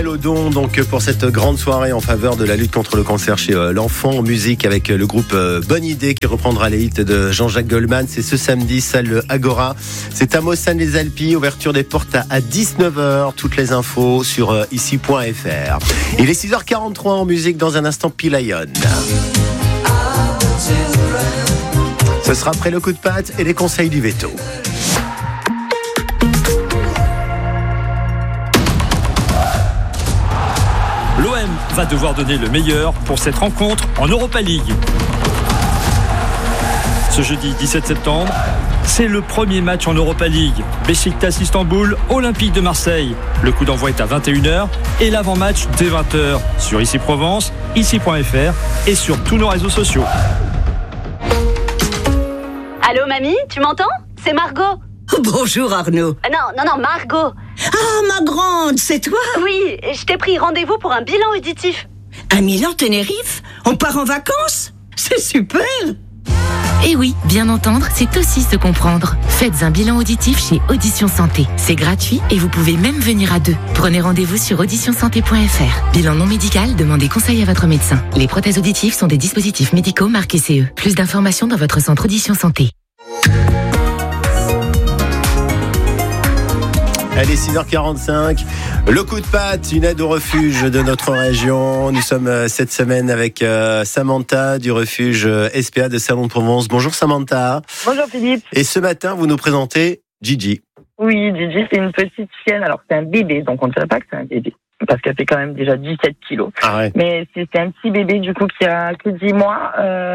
Au don donc pour cette grande soirée en faveur de la lutte contre le cancer chez l'enfant en musique avec le groupe Bonne Idée qui reprendra les hits de Jean-Jacques Goldman. C'est ce samedi, salle Agora. C'est à Mossane-les-Alpilles, ouverture des portes à 19h. Toutes les infos sur ici.fr. Il est 6h43 en musique, dans un instant Pilayon. Ce sera après le coup de patte et les conseils du veto. L'OM va devoir donner le meilleur pour cette rencontre en Europa League. Ce jeudi 17 septembre, c'est le premier match en Europa League. Beşiktaş Istanbul, Olympique de Marseille. Le coup d'envoi est à 21h et l'avant-match dès 20h sur Ici Provence, ici.fr et sur tous nos réseaux sociaux. Allô mamie, tu m'entends ? C'est Margot. Bonjour Arnaud. Non, Margot. Ah, ma grande, c'est toi ? Oui, je t'ai pris rendez-vous pour un bilan auditif. À Milan-Tenerife ? On part en vacances ? C'est super ! Eh oui, bien entendre, c'est aussi se comprendre. Faites un bilan auditif chez Audition Santé. C'est gratuit et vous pouvez même venir à deux. Prenez rendez-vous sur auditionsanté.fr. Bilan non médical, demandez conseil à votre médecin. Les prothèses auditives sont des dispositifs médicaux marqués CE. Plus d'informations dans votre centre Audition Santé. Allez, 6h45, le coup de patte, une aide au refuge de notre région. Nous sommes cette semaine avec Samantha du refuge SPA de Salon de Provence. Bonjour Samantha. Bonjour Philippe. Et ce matin, vous nous présentez Gigi. Oui, Gigi, c'est une petite chienne. Alors, c'est un bébé, donc on ne dirait pas que c'est un bébé. Parce qu'elle fait quand même déjà 17 kilos. Ah ouais. Mais c'est un petit bébé, du coup, qui a que 10 mois.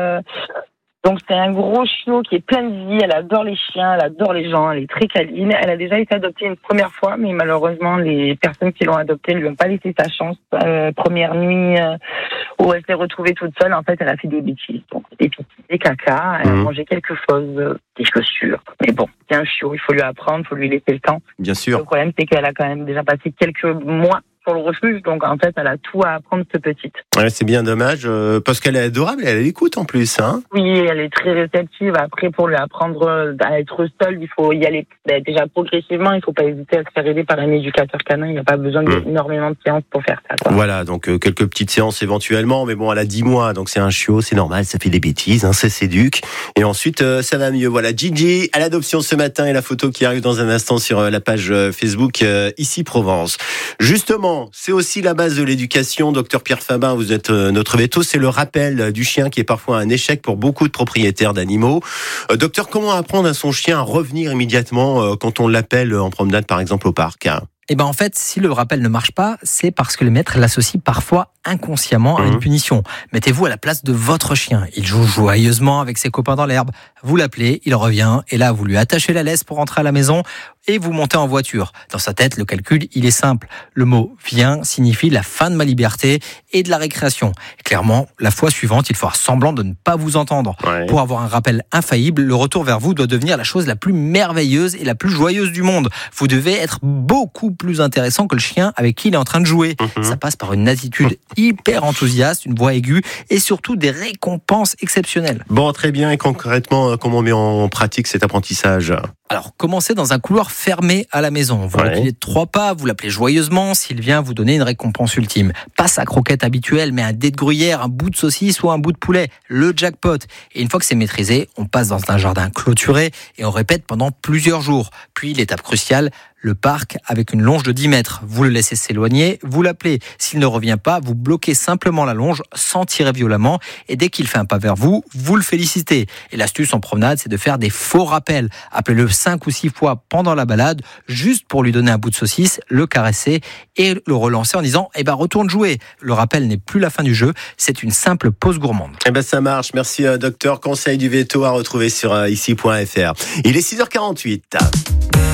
Donc c'est un gros chiot qui est plein de vie, elle adore les chiens, elle adore les gens, elle est très câline. Elle a déjà été adoptée une première fois, mais malheureusement les personnes qui l'ont adoptée ne lui ont pas laissé sa chance. Première nuit où elle s'est retrouvée toute seule, en fait elle a fait des bêtises, donc des pipi, des caca, elle a mangé quelque chose, des chaussures. Mais bon, c'est un chiot, il faut lui apprendre, il faut lui laisser le temps. Bien sûr. Le problème c'est qu'elle a quand même déjà passé quelques mois pour le refuge, donc en fait elle a tout à apprendre, cette petite. Ouais, c'est bien dommage, parce qu'elle est adorable, elle écoute en plus, hein. Oui, elle est très réceptive. Après, pour lui apprendre à être seule, il faut y aller déjà progressivement. Il ne faut pas hésiter à se faire aider par un éducateur canin. Il n'y a pas besoin d'énormément de séances pour faire ça, quoi. Voilà, donc quelques petites séances éventuellement, mais bon, elle a 10 mois, donc c'est un chiot, c'est normal, ça fait des bêtises, hein, ça s'éduque, et ensuite ça va mieux. Voilà, Gigi à l'adoption ce matin, et la photo qui arrive dans un instant sur la page Facebook Ici Provence. Justement, c'est aussi la base de l'éducation. Docteur Pierre Fabin, vous êtes notre veto, c'est le rappel du chien qui est parfois un échec pour beaucoup de propriétaires d'animaux. Docteur, comment apprendre à son chien à revenir immédiatement quand on l'appelle en promenade par exemple au parc, hein ? Eh ben en fait, si le rappel ne marche pas, c'est parce que le maître l'associe parfois inconsciemment à une punition. Mettez-vous à la place de votre chien. Il joue joyeusement avec ses copains dans l'herbe. Vous l'appelez, il revient, et là vous lui attachez la laisse pour rentrer à la maison et vous montez en voiture. Dans sa tête, le calcul, il est simple. Le mot « vient » signifie la fin de ma liberté et de la récréation. Et clairement, la fois suivante, il fera semblant de ne pas vous entendre. Ouais. Pour avoir un rappel infaillible, le retour vers vous doit devenir la chose la plus merveilleuse et la plus joyeuse du monde. Vous devez être beaucoup plus intéressant que le chien avec qui il est en train de jouer. Ça passe par une attitude hyper enthousiaste, une voix aiguë et surtout des récompenses exceptionnelles. Bon, très bien. Et concrètement, comment on met en pratique cet apprentissage ? Alors, commencez dans un couloir fermé à la maison. Vous reculez de 3 pas, vous l'appelez joyeusement, s'il vient vous donner une récompense ultime. Pas sa croquette habituelle, mais un dé de gruyère, un bout de saucisse ou un bout de poulet. Le jackpot. Et une fois que c'est maîtrisé, on passe dans un jardin clôturé et on répète pendant plusieurs jours. Puis, l'étape cruciale, le parc avec une longe de 10 mètres. Vous le laissez s'éloigner, vous l'appelez. S'il ne revient pas, vous bloquez simplement la longe sans tirer violemment. Et dès qu'il fait un pas vers vous, vous le félicitez. Et l'astuce en promenade, c'est de faire des faux rappels. Appelez-le 5 ou 6 fois pendant la balade, juste pour lui donner un bout de saucisse, le caresser et le relancer en disant « retourne jouer ». Le rappel n'est plus la fin du jeu, c'est une simple pause gourmande. Ça marche. Merci docteur. Conseil du veto à retrouver sur ici.fr. Il est 6h48.